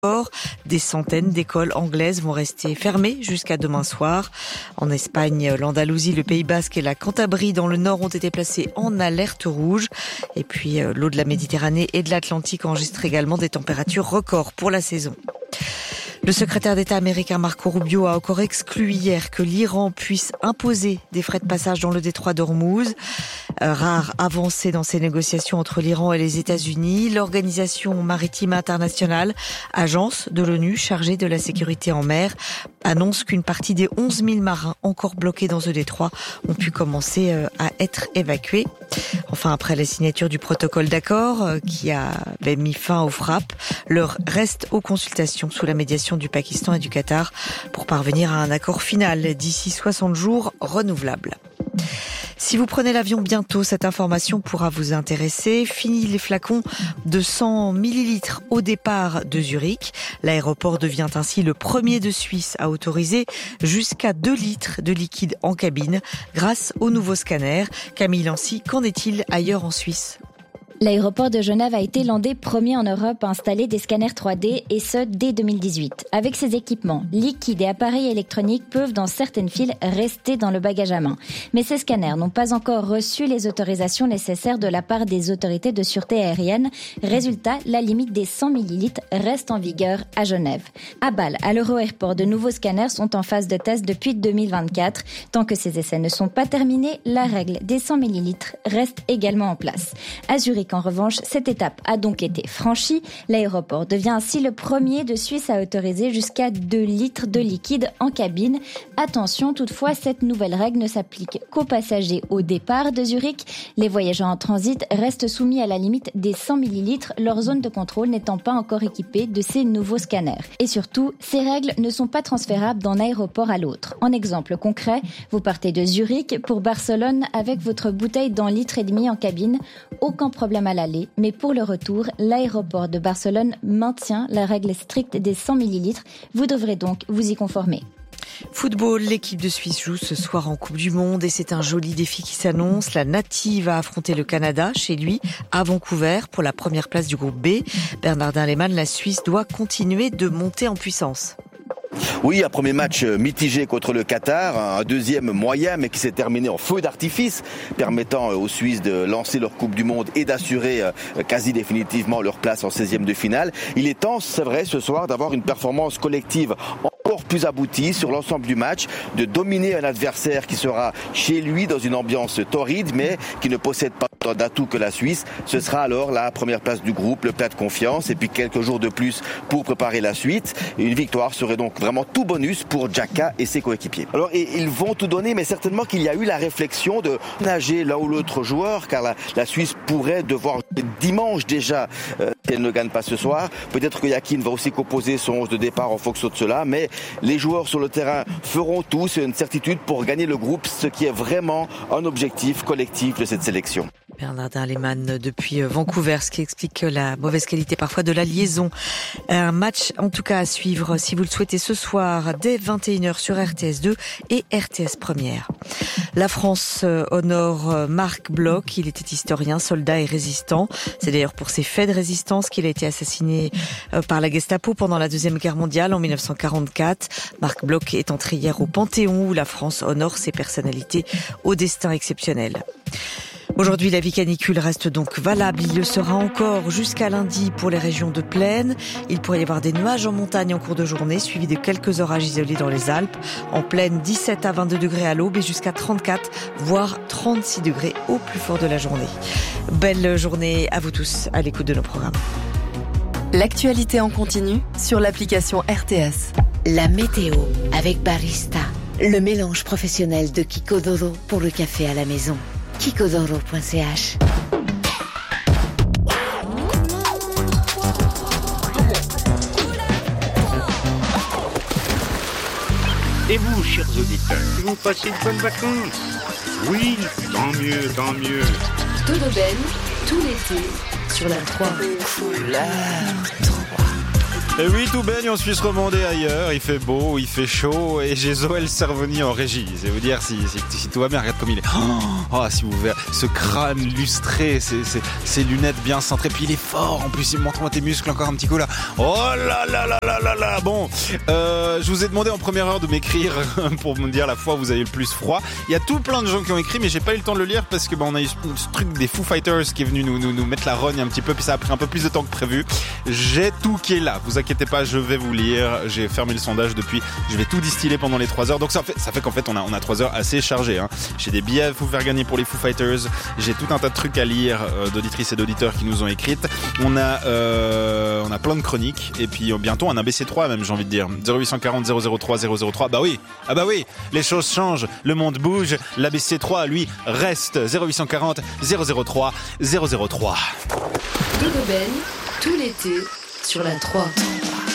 Des centaines d'écoles anglaises vont rester fermées jusqu'à demain soir. En Espagne, l'Andalousie, le Pays Basque et la Cantabrie dans le nord ont été placés en alerte rouge. Et puis l'eau de la Méditerranée et de l'Atlantique enregistre également des températures records pour la saison. Le secrétaire d'État américain Marco Rubio a encore exclu hier que l'Iran puisse imposer des frais de passage dans le détroit d'Ormuz. Rare avancée dans ces négociations entre l'Iran et les États-Unis. L'Organisation maritime internationale, agence de l'ONU chargée de la sécurité en mer, annonce qu'une partie des 11 000 marins encore bloqués dans ce détroit ont pu commencer à être évacués. Enfin, après la signature du protocole d'accord qui avait mis fin aux frappes, l'heure reste aux consultations sous la médiation du Pakistan et du Qatar pour parvenir à un accord final d'ici 60 jours renouvelable. Si vous prenez l'avion bientôt, cette information pourra vous intéresser. Fini les flacons de 100 millilitres au départ de Zurich. L'aéroport devient ainsi le premier de Suisse à autoriser jusqu'à 2 litres de liquide en cabine grâce au nouveau scanner. Camille Lancy, qu'en est-il ailleurs en Suisse ? L'aéroport de Genève a été l'un des premiers en Europe à installer des scanners 3D et ce dès 2018. Avec ces équipements, liquides et appareils électroniques peuvent dans certaines files rester dans le bagage à main. Mais ces scanners n'ont pas encore reçu les autorisations nécessaires de la part des autorités de sûreté aérienne. Résultat, la limite des 100 millilitres reste en vigueur à Genève. À Bâle, à l'Euro-Airport, de nouveaux scanners sont en phase de test depuis 2024. Tant que ces essais ne sont pas terminés, la règle des 100 millilitres reste également en place. À Zurich, en revanche, cette étape a donc été franchie. L'aéroport devient ainsi le premier de Suisse à autoriser jusqu'à 2 litres de liquide en cabine. Attention, toutefois, cette nouvelle règle ne s'applique qu'aux passagers au départ de Zurich. Les voyageurs en transit restent soumis à la limite des 100 millilitres, leur zone de contrôle n'étant pas encore équipée de ces nouveaux scanners. Et surtout, ces règles ne sont pas transférables d'un aéroport à l'autre. En exemple concret, vous partez de Zurich pour Barcelone avec votre bouteille d'1,5 litre en cabine. Aucun problème à l'aller, mais pour le retour, l'aéroport de Barcelone maintient la règle stricte des 100 millilitres. Vous devrez donc vous y conformer. Football, l'équipe de Suisse joue ce soir en Coupe du Monde et c'est un joli défi qui s'annonce. La Native va affronter le Canada chez lui à Vancouver pour la première place du groupe B. Bernardin Lehmann, la Suisse doit continuer de monter en puissance. Oui, un premier match mitigé contre le Qatar, un deuxième moyen mais qui s'est terminé en feu d'artifice, permettant aux Suisses de lancer leur Coupe du Monde et d'assurer quasi définitivement leur place en 16e de finale. Il est temps, c'est vrai, ce soir d'avoir une performance collective encore plus aboutie sur l'ensemble du match, de dominer un adversaire qui sera chez lui dans une ambiance torride mais qui ne possède pas tant d'atouts que la Suisse. Ce sera alors la première place du groupe, le plein de confiance et puis quelques jours de plus pour préparer la suite. Une victoire serait donc vraiment tout bonus pour Xhaka et ses coéquipiers. Alors ils vont tout donner, mais certainement qu'il y a eu la réflexion de nager l'un ou l'autre joueur, car la Suisse pourrait devoir dimanche déjà si elle ne gagne pas ce soir. Peut-être que Yakin va aussi composer son 11 de départ en fonction de cela, mais les joueurs sur le terrain feront tout, c'est une certitude pour gagner le groupe, ce qui est vraiment un objectif collectif de cette sélection. Bernardin Lehmann depuis Vancouver, ce qui explique la mauvaise qualité parfois de la liaison. Un match en tout cas à suivre si vous le souhaitez ce soir dès 21h sur RTS2 et RTS Première. La France honore Marc Bloch, il était historien, soldat et résistant. C'est d'ailleurs pour ses faits de résistance qu'il a été assassiné par la Gestapo pendant la Deuxième Guerre mondiale en 1944. Marc Bloch est entré hier au Panthéon où la France honore ses personnalités au destin exceptionnel. Aujourd'hui, l'avis canicule reste donc valable. Il le sera encore jusqu'à lundi pour les régions de plaine. Il pourrait y avoir des nuages en montagne en cours de journée, suivis de quelques orages isolés dans les Alpes. En plaine, 17 à 22 degrés à l'aube et jusqu'à 34, voire 36 degrés au plus fort de la journée. Belle journée à vous tous à l'écoute de nos programmes. L'actualité en continu sur l'application RTS. La météo avec Barista, le mélange professionnel de Kiko.Doro pour le café à la maison. Kiko.Doro.ch. Et vous, chers auditeurs, vous passez de bonnes vacances? Oui, tant mieux, tant mieux. Dodo Ben, tout l'été, sur la 3. Couleur 3. Et oui, tout baigne en Suisse romande et ailleurs. Il fait beau, il fait chaud et j'ai Zoël Cervoni en régie. C'est vous dire si tout va bien. Regarde comme il est. Oh, si vous verrez ce crâne lustré, ces lunettes bien cintrées. Puis il est fort. En plus, il me montre-moi tes muscles encore un petit coup là. Oh là là là là là là. Bon, je vous ai demandé en première heure de m'écrire pour me dire la fois où vous avez le plus froid. Il y a tout plein de gens qui ont écrit, mais j'ai pas eu le temps de le lire parce que on a eu ce truc des Foo Fighters qui est venu nous mettre la rogne un petit peu. Puis ça a pris un peu plus de temps que prévu. J'ai tout qui est là. Vous inquiétez pas, je vais vous lire. J'ai fermé le sondage depuis. Je vais tout distiller pendant les 3 heures. Donc ça fait qu'en fait on a 3 heures assez chargées. Hein. J'ai des billets à vous faire gagner pour les Foo Fighters. J'ai tout un tas de trucs à lire d'auditrices et d'auditeurs qui nous ont écrites. On a plein de chroniques et puis bientôt un ABC3 même, j'ai envie de dire. 0840 003 003. Bah oui. Ah bah oui. Les choses changent. Le monde bouge. L'ABC3 lui reste. 0840 003 003. De Bobel, tout l'été sur la 3.